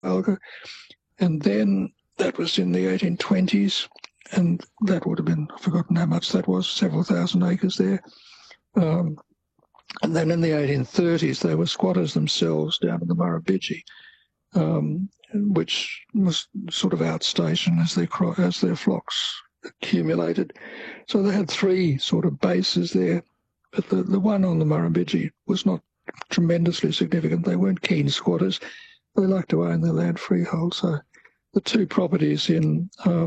Trafalgar. And then that was in the 1820s, and that would have been, I've forgotten how much that was, several thousand acres there. And then in the 1830s, they were squatters themselves down in the Murrumbidgee, which was sort of outstation as their flocks accumulated. So they had three sort of bases there, but the one on the Murrumbidgee was not tremendously significant. They weren't keen squatters. They liked to own their land freehold. So the two properties in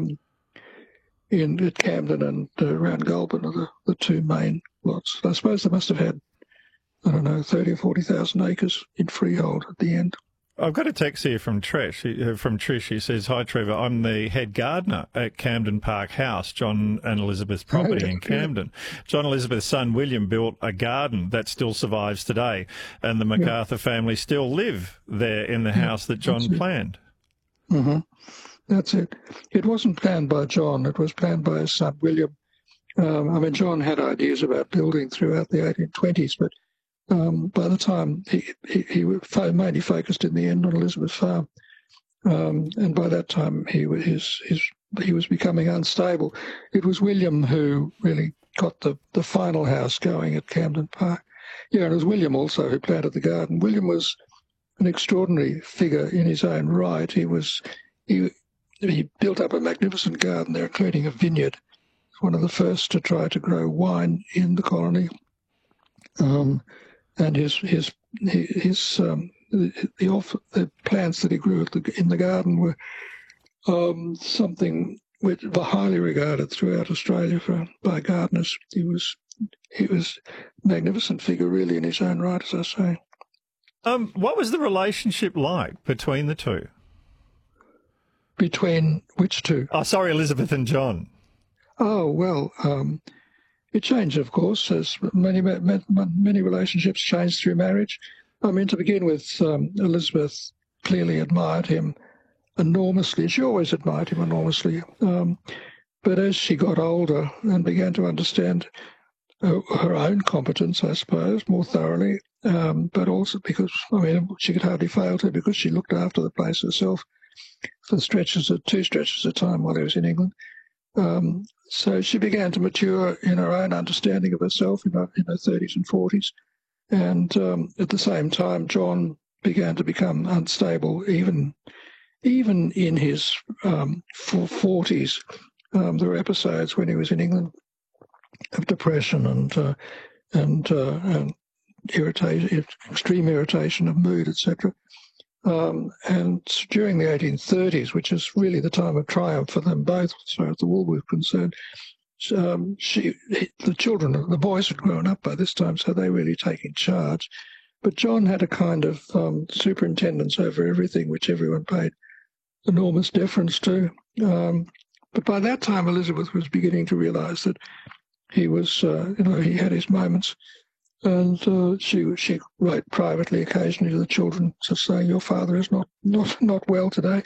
at Camden and around Goulburn are the two main lots. I suppose they must have had, I don't know, 30 or 40,000 acres in freehold at the end. I've got a text here from Trish. She says, "Hi Trevor, I'm the head gardener at Camden Park House, John and Elizabeth's property in Camden. John and Elizabeth's son William built a garden that still survives today, and the MacArthur family still live there in the house that John planned." Mm-hmm. That's it. It wasn't planned by John. It was planned by his son William. John had ideas about building throughout the 1820s, but by the time he mainly focused in the end on Elizabeth Farm, and by that time he was becoming unstable. It was William who really got the final house going at Camden Park. Yeah, and it was William also who planted the garden. William was an extraordinary figure in his own right. He built up a magnificent garden there, including a vineyard. One of the first to try to grow wine in the colony. And the plants that he grew in the garden were something which were highly regarded throughout Australia by gardeners. He was a magnificent figure, really, in his own right, as I say. What was the relationship like between the two? Between which two? Oh, sorry, Elizabeth and John. Oh, well, it changed, of course, as many relationships change through marriage. I mean, to begin with, Elizabeth clearly admired him enormously. She always admired him enormously. But as she got older and began to understand her own competence, I suppose, more thoroughly, but also because, she could hardly fail to, because she looked after the place herself for two stretches of time while he was in England. So she began to mature in her own understanding of herself in her 30s and 40s. And at the same time, John began to become unstable, even in his 40s. There were episodes when he was in England of depression and irritation, extreme irritation of mood, etc. And during the 1830s, which is really the time of triumph for them both, as far as the war was concerned, the boys had grown up by this time, so they were really taking charge. But John had a kind of superintendence over everything, which everyone paid enormous deference to. But by that time, Elizabeth was beginning to realise that he was, he had his moments. And she wrote privately occasionally to the children to say, "Your father is not well today."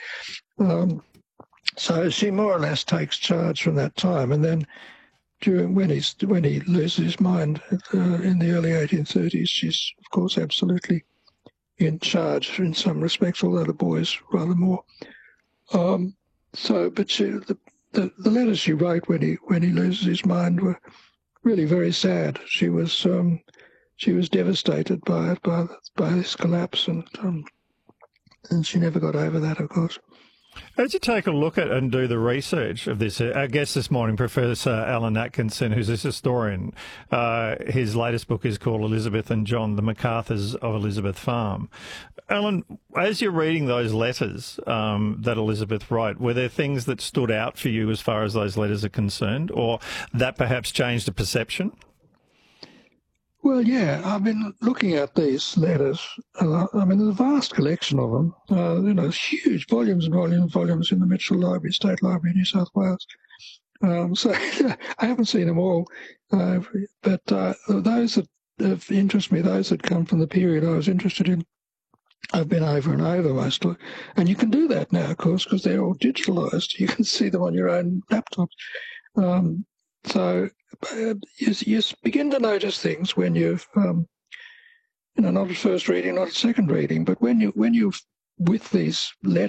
So she more or less takes charge from that time. And then when he loses his mind in the early 1830s, she's of course absolutely in charge in some respects, although the boys rather more. But the letters she wrote when he loses his mind were really very sad. She was devastated by it, by his collapse, and she never got over that, of course. As you take a look at and do the research of this, our guest this morning, Professor Alan Atkinson, who's a historian, his latest book is called Elizabeth and John, The MacArthurs of Elizabeth Farm. Alan, as you're reading those letters that Elizabeth wrote, were there things that stood out for you as far as those letters are concerned, or that perhaps changed the perception? Well, yeah, I've been looking at these letters. There's a vast collection of them. Huge volumes and volumes in the Mitchell Library, State Library in New South Wales. So I haven't seen them all, but those that interest me, those that come from the period I was interested in, I've been over and over mostly. And you can do that now, of course, because they're all digitalised. You can see them on your own laptops. So you begin to notice things when you've, not at first reading, not at second reading, but when you've with these letters